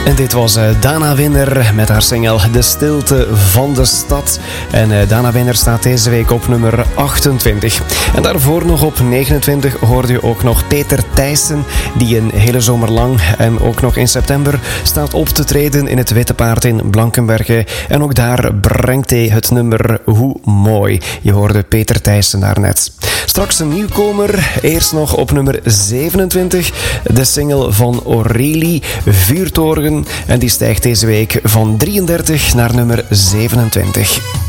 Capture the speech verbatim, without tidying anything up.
En dit was uh, Dana Winner met haar single De Stilte van de Stad. En uh, Dana Winner staat deze week op nummer achtentwintig. En daarvoor nog op negenentwintig hoorde je ook nog Peter Thijssen, die een hele zomer lang en ook nog in september staat op te treden in het Witte Paard in Blankenberge. En ook daar brengt hij het nummer Hoe Mooi. Je hoorde Peter Thijssen daarnet. Straks een nieuwkomer, eerst nog op nummer zevenentwintig, de single van Aurélie, Vuurtoren. En die stijgt deze week van drieëndertig naar nummer zevenentwintig.